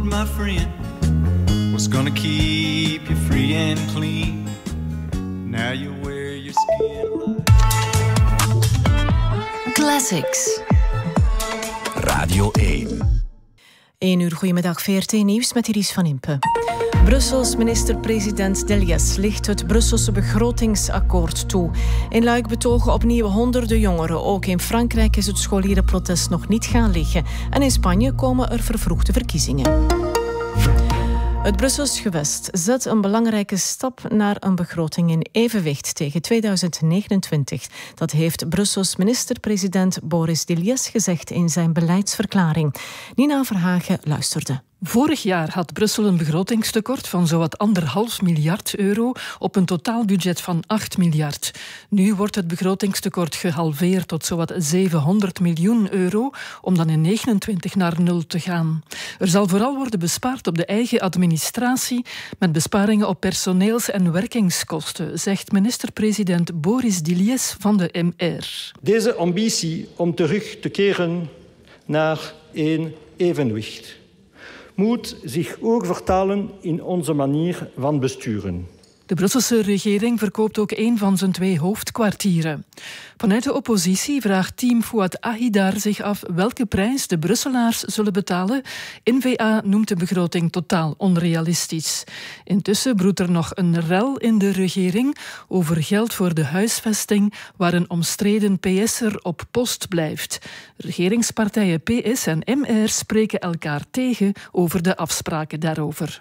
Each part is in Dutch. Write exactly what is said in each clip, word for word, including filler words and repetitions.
My friend was gonna keep you free and clean. Now you wear your skin like... Classics. Radio één. één uur, goedemiddag, V R T Nieuws met Iris van Impe. Brussels minister-president Deliès ligt het Brusselse begrotingsakkoord toe. In Luik betogen opnieuw honderden jongeren. Ook in Frankrijk is het scholierenprotest nog niet gaan liggen. En in Spanje komen er vervroegde verkiezingen. Het Brussels gewest zet een belangrijke stap naar een begroting in evenwicht tegen tweeduizend negenentwintig. Dat heeft Brussels minister-president Boris Deliès gezegd in zijn beleidsverklaring. Nina Verhagen luisterde. Vorig jaar had Brussel een begrotingstekort van zowat anderhalf miljard euro op een totaalbudget van acht miljard. Nu wordt het begrotingstekort gehalveerd tot zowat zevenhonderd miljoen euro, om dan in negenentwintig naar nul te gaan. Er zal vooral worden bespaard op de eigen administratie, met besparingen op personeels- en werkingskosten, zegt minister-president Boris Deliès van de M R. Deze ambitie om terug te keren naar een evenwicht moet zich ook vertalen in onze manier van besturen. De Brusselse regering verkoopt ook een van zijn twee hoofdkwartieren. Vanuit de oppositie vraagt team Fouad Ahidar zich af welke prijs de Brusselaars zullen betalen. N V A noemt de begroting totaal onrealistisch. Intussen broedt er nog een rel in de regering over geld voor de huisvesting, waar een omstreden P S'er op post blijft. Regeringspartijen P S en M R spreken elkaar tegen over de afspraken daarover.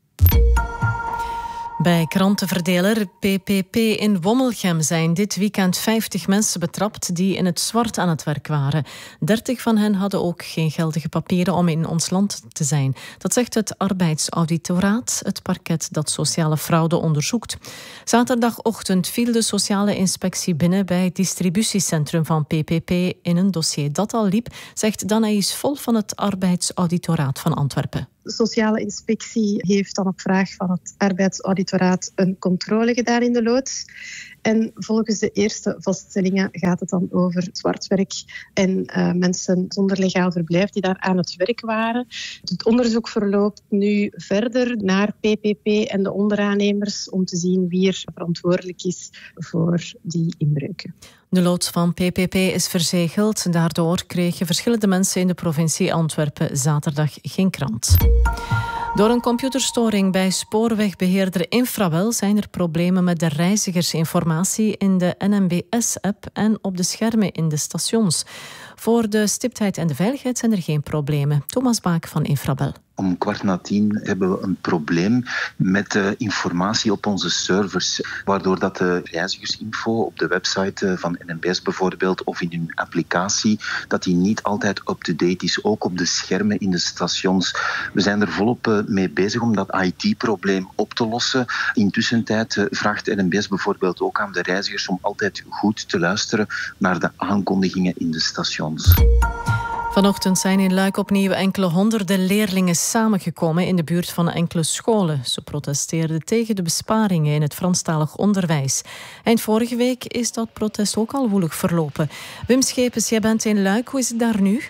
Bij krantenverdeler P P P in Wommelgem zijn dit weekend vijftig mensen betrapt die in het zwart aan het werk waren. dertig van hen hadden ook geen geldige papieren om in ons land te zijn. Dat zegt het Arbeidsauditoraat, het parket dat sociale fraude onderzoekt. Zaterdagochtend viel de sociale inspectie binnen bij het distributiecentrum van P P P in een dossier dat al liep, zegt Danaïs Vol van het Arbeidsauditoraat van Antwerpen. De sociale inspectie heeft dan op vraag van het arbeidsauditoraat een controle gedaan in de loods. En volgens de eerste vaststellingen gaat het dan over zwartwerk en uh, mensen zonder legaal verblijf die daar aan het werk waren. Het onderzoek verloopt nu verder naar P P P en de onderaannemers om te zien wie er verantwoordelijk is voor die inbreuken. De loods van P P P is verzegeld. Daardoor kregen verschillende mensen in de provincie Antwerpen zaterdag geen krant. Door een computerstoring bij spoorwegbeheerder Infrawel zijn er problemen met de reizigersinformatie in de N M B S-app en op de schermen in de stations. Voor de stiptheid en de veiligheid zijn er geen problemen. Thomas Baak van Infrawel. Om kwart na tien hebben we een probleem met de informatie op onze servers, waardoor dat de reizigersinfo op de website van N M B S bijvoorbeeld of in hun applicatie, dat die niet altijd up-to-date is, ook op de schermen in de stations. We zijn er volop mee bezig om dat I T-probleem op te lossen. Intussen tijd vraagt N M B S bijvoorbeeld ook aan de reizigers om altijd goed te luisteren naar de aankondigingen in de stations. Vanochtend zijn in Luik opnieuw enkele honderden leerlingen samengekomen in de buurt van enkele scholen. Ze protesteerden tegen de besparingen in het Franstalig onderwijs. Eind vorige week is dat protest ook al woelig verlopen. Wim Schepens, jij bent in Luik. Hoe is het daar nu?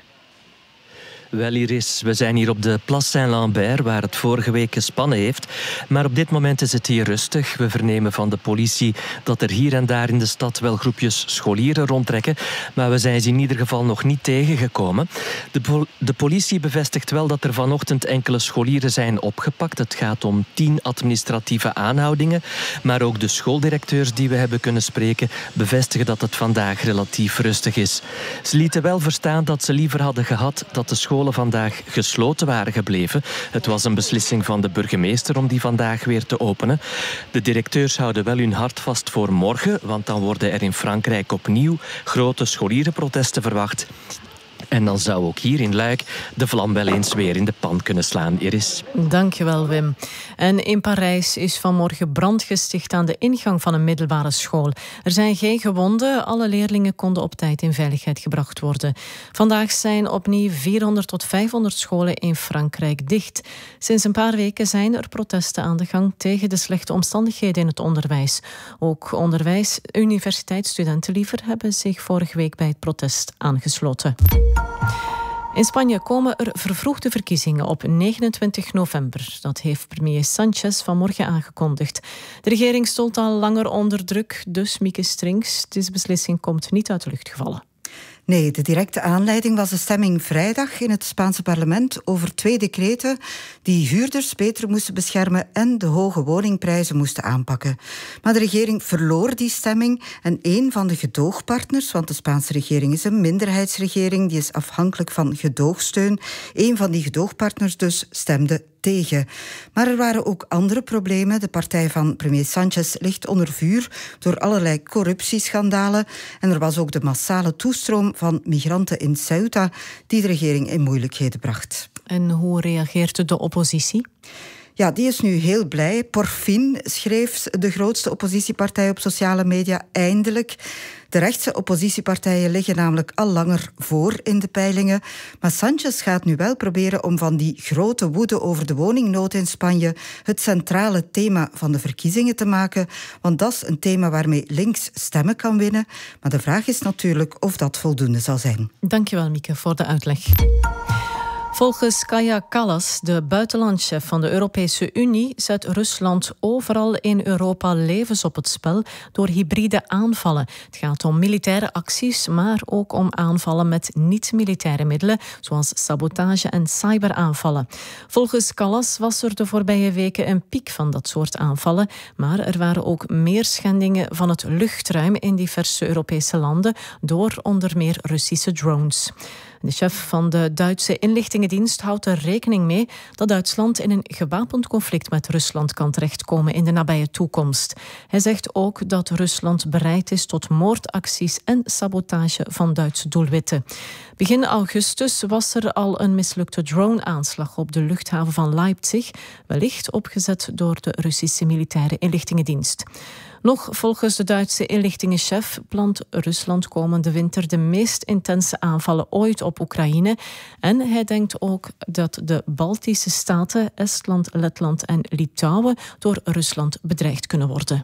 Wel, Iris, we zijn hier op de Place Saint-Lambert, waar het vorige week gespannen heeft. Maar op dit moment is het hier rustig. We vernemen van de politie dat er hier en daar in de stad wel groepjes scholieren rondtrekken. Maar we zijn ze in ieder geval nog niet tegengekomen. De, pol- de politie bevestigt wel dat er vanochtend enkele scholieren zijn opgepakt. Het gaat om tien administratieve aanhoudingen. Maar ook de schooldirecteurs die we hebben kunnen spreken bevestigen dat het vandaag relatief rustig is. Ze lieten wel verstaan dat ze liever hadden gehad dat de school vandaag gesloten waren gebleven. Het was een beslissing van de burgemeester om die vandaag weer te openen. De directeurs houden wel hun hart vast voor morgen, want dan worden er in Frankrijk opnieuw grote scholierenprotesten verwacht. En dan zou ook hier in Luik de vlam wel eens weer in de pan kunnen slaan, Iris. Dankjewel, Wim. En in Parijs is vanmorgen brand gesticht aan de ingang van een middelbare school. Er zijn geen gewonden. Alle leerlingen konden op tijd in veiligheid gebracht worden. Vandaag zijn opnieuw vierhonderd tot vijfhonderd scholen in Frankrijk dicht. Sinds een paar weken zijn er protesten aan de gang tegen de slechte omstandigheden in het onderwijs. Ook onderwijs, universiteitsstudenten liever hebben zich vorige week bij het protest aangesloten. In Spanje komen er vervroegde verkiezingen op negenentwintig november. Dat heeft premier Sánchez vanmorgen aangekondigd. De regering stond al langer onder druk, dus Mieke Strings, deze beslissing komt niet uit de lucht gevallen. Nee, de directe aanleiding was de stemming vrijdag in het Spaanse parlement over twee decreten die huurders beter moesten beschermen en de hoge woningprijzen moesten aanpakken. Maar de regering verloor die stemming en een van de gedoogpartners, want de Spaanse regering is een minderheidsregering, die is afhankelijk van gedoogsteun, een van die gedoogpartners dus stemde tegen. Maar er waren ook andere problemen. De partij van premier Sánchez ligt onder vuur door allerlei corruptieschandalen. En er was ook de massale toestroom van migranten in Ceuta die de regering in moeilijkheden bracht. En hoe reageert de oppositie? Ja, die is nu heel blij. Por fin, schreef de grootste oppositiepartij op sociale media, eindelijk. De rechtse oppositiepartijen liggen namelijk al langer voor in de peilingen. Maar Sánchez gaat nu wel proberen om van die grote woede over de woningnood in Spanje het centrale thema van de verkiezingen te maken. Want dat is een thema waarmee links stemmen kan winnen. Maar de vraag is natuurlijk of dat voldoende zal zijn. Dankjewel, Mieke, voor de uitleg. Volgens Kaja Kallas, de buitenlandchef van de Europese Unie, zet Rusland overal in Europa levens op het spel door hybride aanvallen. Het gaat om militaire acties, maar ook om aanvallen met niet-militaire middelen, zoals sabotage en cyberaanvallen. Volgens Kallas was er de voorbije weken een piek van dat soort aanvallen, maar er waren ook meer schendingen van het luchtruim in diverse Europese landen door onder meer Russische drones. De chef van de Duitse inlichtingendienst houdt er rekening mee dat Duitsland in een gewapend conflict met Rusland kan terechtkomen in de nabije toekomst. Hij zegt ook dat Rusland bereid is tot moordacties en sabotage van Duitse doelwitten. Begin augustus was er al een mislukte drone-aanslag op de luchthaven van Leipzig, wellicht opgezet door de Russische militaire inlichtingendienst. Nog volgens de Duitse inlichtingenchef plant Rusland komende winter de meest intense aanvallen ooit op Oekraïne. En hij denkt ook dat de Baltische staten, Estland, Letland en Litouwen door Rusland bedreigd kunnen worden.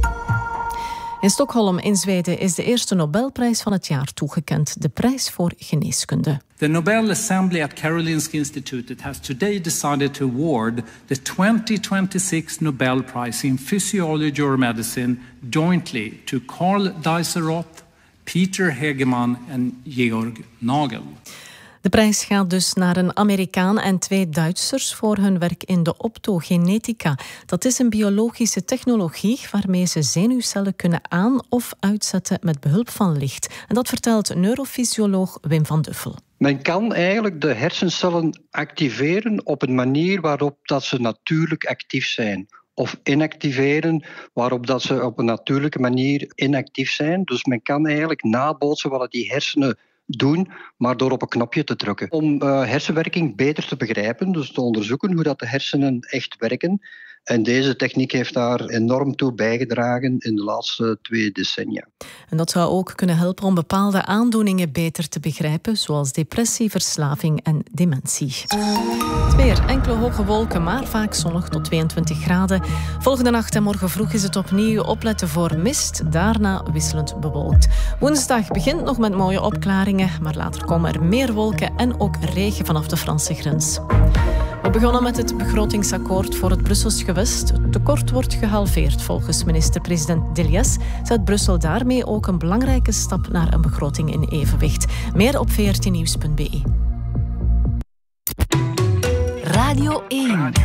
In Stockholm in Zweden is de eerste Nobelprijs van het jaar toegekend, de prijs voor geneeskunde. The Nobel Assembly at Karolinska Institutet has today decided to award the twenty twenty-six Nobel Prize in Physiology or Medicine jointly to Karl Dijsselroth, Peter Hegeman and Georg Nagel. De prijs gaat dus naar een Amerikaan en twee Duitsers voor hun werk in de optogenetica. Dat is een biologische technologie waarmee ze zenuwcellen kunnen aan- of uitzetten met behulp van licht. En dat vertelt neurofysioloog Wim van Duffel. Men kan eigenlijk de hersencellen activeren op een manier waarop dat ze natuurlijk actief zijn. Of inactiveren, waarop dat ze op een natuurlijke manier inactief zijn. Dus men kan eigenlijk nabootsen wat die hersenen doen, maar door op een knopje te drukken. Om uh, hersenwerking beter te begrijpen, dus te onderzoeken hoe dat de hersenen echt werken. En deze techniek heeft daar enorm toe bijgedragen in de laatste twee decennia. En dat zou ook kunnen helpen om bepaalde aandoeningen beter te begrijpen, zoals depressie, verslaving en dementie. Het weer, enkele hoge wolken, maar vaak zonnig tot tweeëntwintig graden. Volgende nacht en morgen vroeg is het opnieuw opletten voor mist, daarna wisselend bewolkt. Woensdag begint nog met mooie opklaringen, maar later komen er meer wolken en ook regen vanaf de Franse grens. We begonnen met het begrotingsakkoord voor het Brussels gewest. Het tekort wordt gehalveerd. Volgens minister-president Deliès zet Brussel daarmee ook een belangrijke stap naar een begroting in evenwicht. Meer op veertien nieuws punt be. Radio één.